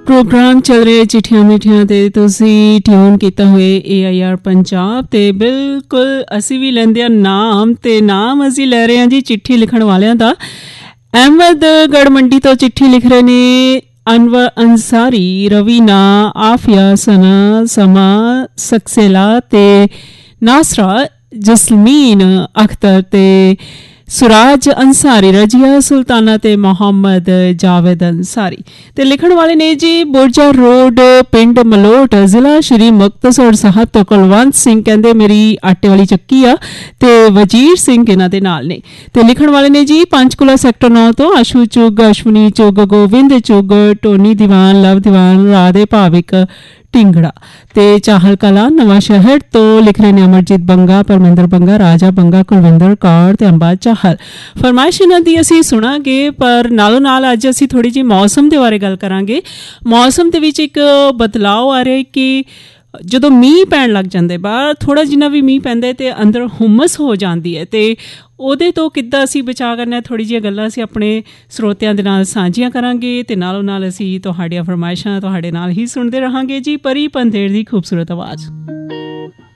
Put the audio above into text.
Programme ਚੱਲ ਰਿਹਾ ਚਿੱਠੀਆਂ ਮਿੱਠੀਆਂ ਤੇ ਤੁਸੀਂ ਟਿਊਨ ਕੀਤਾ ਹੋਏ AIR ਪੰਜਾਬ ਤੇ ਬਿਲਕੁਲ ਅਸੀਂ ਵੀ ਲੈਂਦੇ ਆ ਨਾਮ ਤੇ ਨਾਮ ਅਸੀਂ ਲੈ ਰਹੇ ਹਾਂ ਜੀ ਚਿੱਠੀ ਲਿਖਣ ਵਾਲਿਆਂ ਦਾ। ਅਹਿਮਦ ਗੜ ਮੰਡੀ ਤੋਂ ਚਿੱਠੀ ਲਿਖ ਰਹੇ ਨੇ ਅਨਵਰ ਅੰਸਾਰੀ, ਰਵੀਨਾ, ਆਫੀਆ, ਸਨਾ, ਸਮਾ, ਸਕਸੇਲਾ ਤੇ ਨਾਸਰਾ, ਜਸਮੀਨ ਅਖਤਰ ਤੇ ਸੁਰਾਜ ਅੰਸਾਰੀ, ਰਜੀਆ ਸੁਲਤਾਨਾ ਤੇ ਮੁਹੰਮਦ ਜਾਵੇਦ ਅੰਸਾਰੀ। ਤੇ ਲਿਖਣ ਵਾਲੇ ਨੇ ਜੀ ਬੁਰਜਾ ਰੋਡ, ਪਿੰਡ ਮਲੋਟ, ਜ਼ਿਲ੍ਹਾ ਸ਼੍ਰੀ ਮੁਕਤਸਰ ਸਾਹਿਬ ਤੋਂ ਕੁਲਵੰਤ ਸਿੰਘ। ਕਹਿੰਦੇ ਮੇਰੀ ਆਟੇ ਵਾਲੀ ਚੱਕੀ ਆ ਤੇ ਵਜੀਰ ਸਿੰਘ ਇਹਨਾਂ ਦੇ ਨਾਲ ਨੇ। ਤੇ ਲਿਖਣ ਵਾਲੇ ਨੇ ਜੀ ਪੰਚਕੂਲਾ ਸੈਕਟਰ 9 ਤੋਂ ਆਸ਼ੂ ਚੁੱਗ, ਅਸ਼ਵਨੀ ਚੁੱਗ, ਗੋਬਿੰਦ ਚੁੱਗ, ਟੋਨੀ ਦੀਵਾਨ, ਲਵ ਦੀਵਾਨ, ਰਾਧੇ ਭਾਵਿਕ ਢਿੰਗੜਾ ਤੇ ਚਾਹਲ ਕਲਾ ਨਵਾਂ ਸ਼ਹਿਰ ਤੋਂ ਲਿਖ ਰਹੇ ਨੇ ਅਮਰਜੀਤ ਬੰਗਾ, ਪਰਮਿੰਦਰ ਬੰਗਾ, ਰਾਜਾ ਬੰਗਾ, ਕੁਲਵਿੰਦਰ ਕੌਰ ਤੇ ਅੰਬਾ ਚਾਹਲ। ਫਰਮਾਇਸ਼ ਇਹਨਾਂ ਦੀ ਅਸੀਂ ਸੁਣਾਂਗੇ, ਪਰ ਨਾਲੋਂ ਨਾਲ ਅੱਜ ਅਸੀਂ ਥੋੜ੍ਹੀ ਜਿਹੀ ਮੌਸਮ ਦੇ ਬਾਰੇ ਗੱਲ ਕਰਾਂਗੇ। ਮੌਸਮ ਦੇ ਵਿੱਚ ਇੱਕ ਬਦਲਾਅ ਆ ਰਿਹਾ ਕਿ ਜਦੋਂ ਮੀਂਹ ਪੈਣ ਲੱਗ ਜਾਂਦੇ ਬਾਹਰ, ਥੋੜ੍ਹਾ ਜਿੰਨਾ ਵੀ ਮੀਂਹ ਪੈਂਦਾ ਤੇ ਅੰਦਰ ਹੁਮਸ ਹੋ ਜਾਂਦੀ ਹੈ ਤੇ ਉਹਦੇ ਤੋਂ ਕਿੱਦਾਂ ਅਸੀਂ ਬਚਾਅ ਕਰਨਾ, ਥੋੜ੍ਹੀ ਜਿਹੀਆਂ ਗੱਲਾਂ ਅਸੀਂ ਆਪਣੇ ਸਰੋਤਿਆਂ ਦੇ ਨਾਲ ਸਾਂਝੀਆਂ ਕਰਾਂਗੇ ਤੇ ਨਾਲੋਂ ਨਾਲ ਅਸੀਂ ਤੁਹਾਡੀਆਂ ਫਰਮਾਇਸ਼ਾਂ ਤੁਹਾਡੇ ਨਾਲ ਹੀ ਸੁਣਦੇ ਰਹਾਂਗੇ ਜੀ। ਪਰੀ ਪੰਧੇਰ ਦੀ ਖੂਬਸੂਰਤ ਆਵਾਜ਼।